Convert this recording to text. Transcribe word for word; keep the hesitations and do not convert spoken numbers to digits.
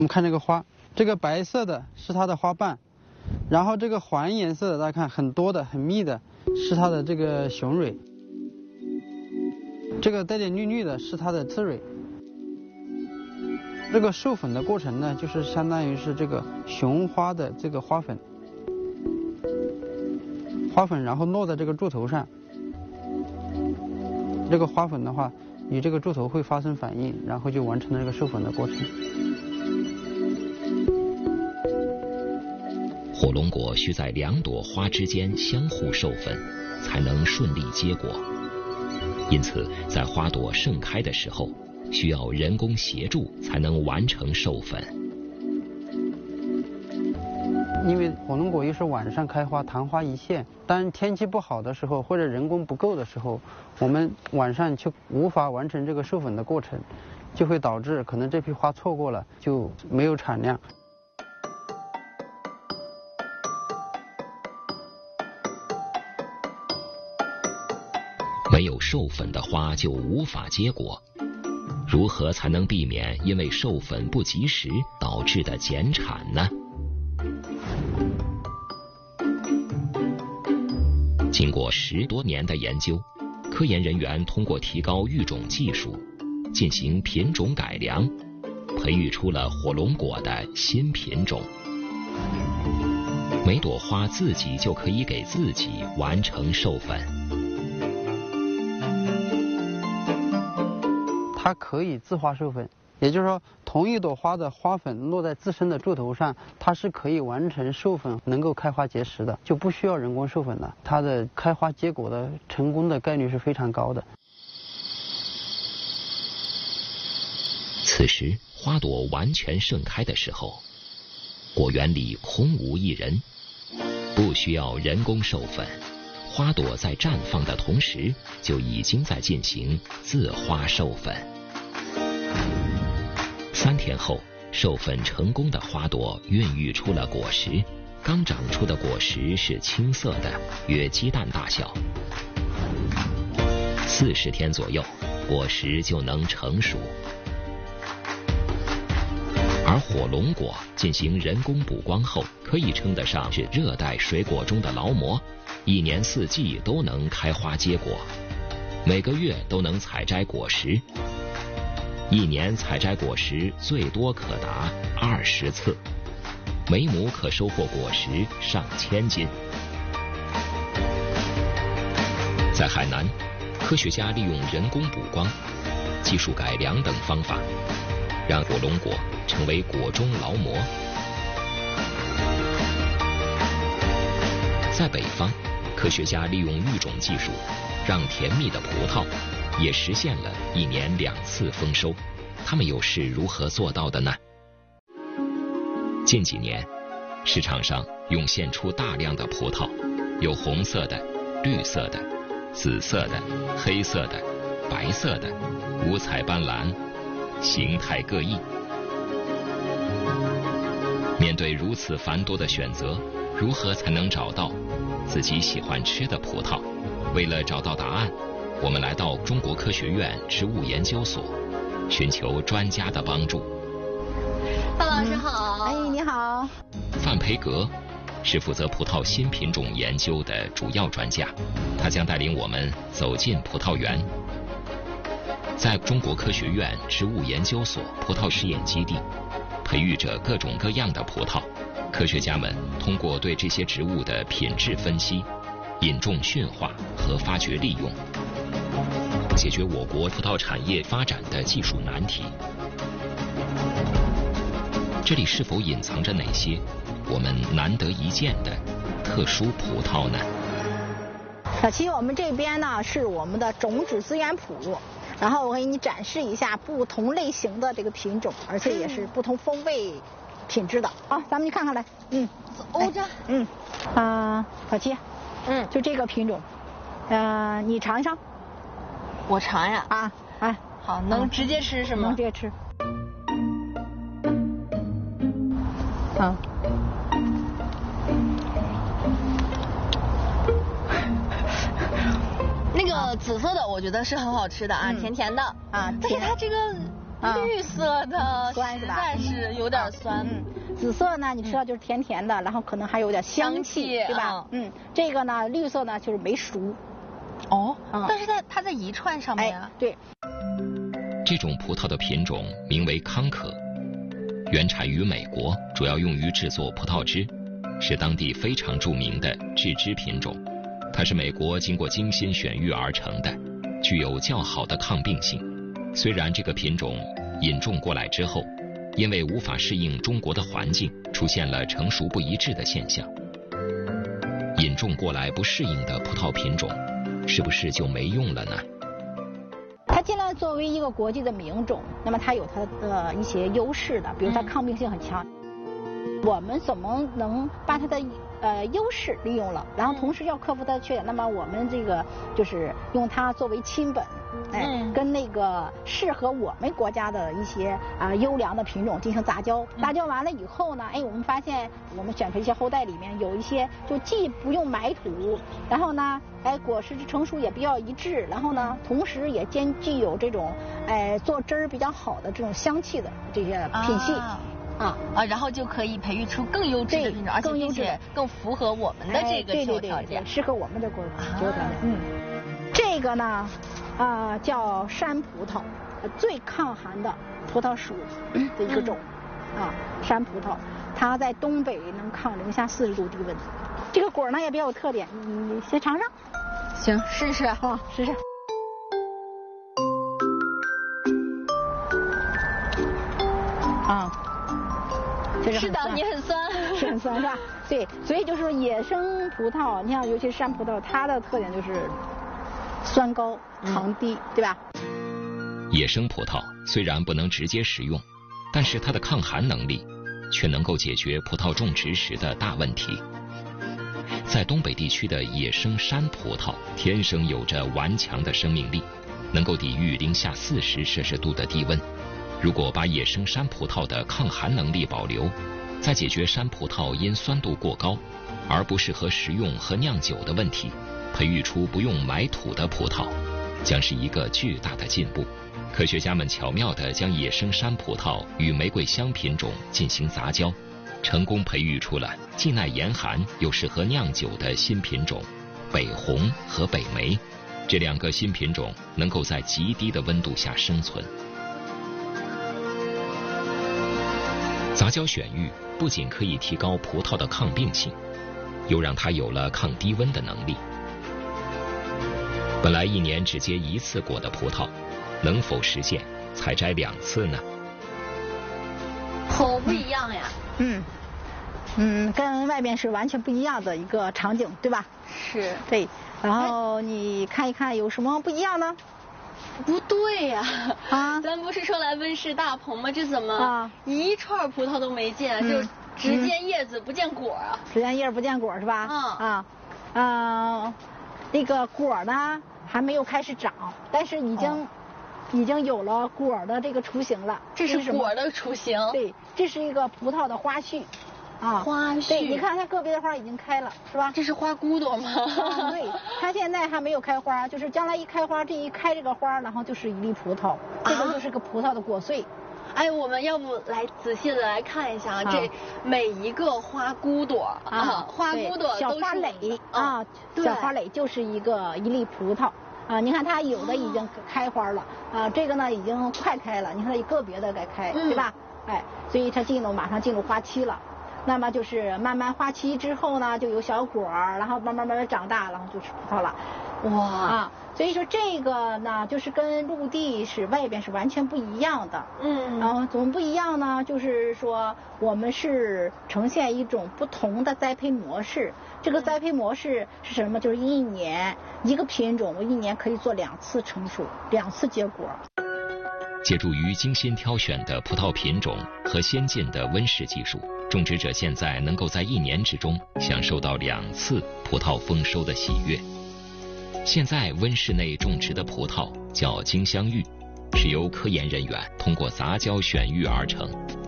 我们看这个花，这个白色的是它的花瓣，然后这个黄颜色的大家看很多的很密的是它的这个雄蕊，这个带点绿绿的是它的刺蕊。这个授粉的过程呢，就是相当于是这个雄花的这个花粉，花粉然后落在这个柱头上，这个花粉的话与这个柱头会发生反应，然后就完成了这个授粉的过程。 火龙果需在两朵花之间相互授粉，才能顺利结果。因此，在花朵盛开的时候，需要人工协助才能完成授粉。 因为火龙果又是晚上开花，昙花一现。当天气不好的时候，或者人工不够的时候，我们晚上就无法完成这个授粉的过程，就会导致可能这批花错过了，就没有产量。 没有授粉的花就无法结果，如何才能避免因为授粉不及时导致的减产呢？经过十多年的研究，科研人员通过提高育种技术，进行品种改良，培育出了火龙果的新品种。每朵花自己就可以给自己完成授粉。 它可以自花授粉，也就是说，同一朵花的花粉落在自身的柱头上，它是可以完成授粉，能够开花结实的，就不需要人工授粉了。它的开花结果的成功的概率是非常高的。 此时，花朵完全盛开的时候，果园里空无一人，不需要人工授粉。花朵在绽放的同时，就已经在进行自花授粉。三天后，授粉成功的花朵孕育出了果实，刚长出的果实是青色的，约鸡蛋大小。四十天左右，果实就能成熟。而火龙果进行人工补光后，可以称得上是热带水果中的劳模，一年四季都能开花结果，每个月都能采摘果实，一年采摘果实最多可达二十次，每亩可收获果实上千斤。在海南，科学家利用人工补光、技术改良等方法，让火龙果成为果中劳模。在北方，科学家利用育种技术，让甜蜜的葡萄也实现了一年两次丰收。他们又是如何做到的呢？近几年，市场上涌现出大量的葡萄，有红色的、绿色的、紫色的、黑色的、白色的，五彩斑斓，形态各异。面对如此繁多的选择，如何才能找到自己喜欢吃的葡萄？为了找到答案，我们来到中国科学院植物研究所，寻求专家的帮助。 范老师好。 哎，你好。 范培格是负责葡萄新品种研究的主要专家，他将带领我们走进葡萄园。在中国科学院植物研究所葡萄试验基地，培育着各种各样的葡萄。科学家们通过对这些植物的品质分析、引种驯化和发掘利用，解决我国葡萄产业发展的技术难题。这里是否隐藏着哪些我们难得一见的特殊葡萄呢？ 小七，我们这边呢是我们的种子资源谱，然后我给你展示一下不同类型的这个品种，而且也是不同风味品质的。好，咱们去看看来。嗯， 欧着。 嗯，啊、呃，小七， 嗯， 就这个品种，呃，你尝一尝。 我尝呀。 啊，哎， 好，能直接吃是吗？ 能直接吃。啊。 那个紫色的我觉得是很好吃的啊， 嗯、 甜甜的啊， 但是它这个啊， 绿色的酸是吧？ 实在是有点酸。 嗯，紫色呢，你吃到就是甜甜的，然后可能还有点香气， 香气对吧？ 啊嗯，这个呢，绿色呢就是没熟。 哦， 嗯但是在它在一串上面哎啊。， 对， 这种葡萄的品种名为康可，原产于美国，主要用于制作葡萄汁，是当地非常著名的制汁品种。它是美国经过精心选育而成的，具有较好的抗病性。虽然这个品种引种过来之后，因为无法适应中国的环境，出现了成熟不一致的现象。引种过来不适应的葡萄品种，是不是就没用了呢？ 它既然作为一个国际的名种，那么它有它的一些优势的，比如它嗯抗病性很强。我们怎么能把它的呃优势利用了，然后同时要克服它的缺点？那么我们这个就是用它作为亲本，哎， 嗯跟那个适合我们国家的一些啊、优良的品种进行杂交。杂交完了以后呢，哎，我们发现我们选出一些后代里面有一些就既不用埋土，然后呢，哎，果实成熟也比较一致，然后呢，同时也兼具有这种哎做汁儿比较好的这种香气的这些品系。 啊啊， 啊，然后就可以培育出更优质的对品种，而且更优质的并且更符合我们的这个气候哎对对对条件对，。适合我们的国啊气候条件。嗯，这个呢，啊、叫山葡萄，呃最抗寒的葡萄属的一个种，啊，山葡萄，它在东北能抗零下四十度低温。这个果呢也比较有特点，你先尝尝。 行，试试。 啊，试试。啊，这个是的， 很酸你很酸。 是很酸是吧？对，所以就是说野生葡萄，你像尤其是山葡萄，它的特点就是酸高、糖低，对吧？ 野生葡萄虽然不能直接食用，但是它的抗寒能力却能够解决葡萄种植时的大问题。在东北地区的野生山葡萄天生有着顽强的生命力，能够抵御零下四十摄氏度的低温。如果把野生山葡萄的抗寒能力保留，再解决山葡萄因酸度过高而不适合食用和酿酒的问题，培育出不用埋土的葡萄，将是一个巨大的进步。科学家们巧妙地将野生山葡萄与玫瑰香品种进行杂交，成功培育出了既耐严寒又适合酿酒的新品种北红和北梅。这两个新品种能够在极低的温度下生存。杂交选育不仅可以提高葡萄的抗病性，又让它有了抗低温的能力。本来一年只结一次果的葡萄，能否实现采摘两次呢？ 好不一样呀。 嗯嗯，跟外边是完全不一样的一个场景，对吧？ 是。 对，然后你看一看有什么不一样呢？ 不对呀、 啊咱不是说来温室大棚吗？这怎么啊一串葡萄都没见， 嗯就只见叶子不见果啊？ 只见叶不见果是吧？ 嗯啊，啊，那个果呢还没有开始长，但是已经、 哦已经有了果的这个雏形了。 这是什么果的雏形。 对，这是一个葡萄的花序。啊， 花序对，你看它个别的花已经开了，是吧？ 这是花骨朵吗？ 啊对，它现在还没有开花，就是将来一开花，这一开这个花，然后就是一粒葡萄，这个就是个葡萄的果穗。 哎，我们要不来仔细的来看一下啊， 啊这每一个花骨朵啊，花对骨朵都是小花蕾啊， 对小花蕾就是一个一粒葡萄。啊，你看它有的已经开花了，啊，这个呢已经快开了，你看它个别的该开， 嗯对吧？哎，所以它进入马上进入花期了。那么就是慢慢花期之后呢，就有小果儿，然后慢慢慢慢长大，然后就吃葡萄了。 哇啊，所以说这个呢，就是跟陆地是外边是完全不一样的。 嗯然后怎么不一样呢？就是说我们是呈现一种不同的栽培模式。这个栽培模式是什么？就是一年一个品种，我一年可以做两次成熟，两次结果。 借助于精心挑选的葡萄品种和先进的温室技术，种植者现在能够在一年之中享受到两次葡萄丰收的喜悦。现在温室内种植的葡萄叫金镶玉，是由科研人员通过杂交选育而成。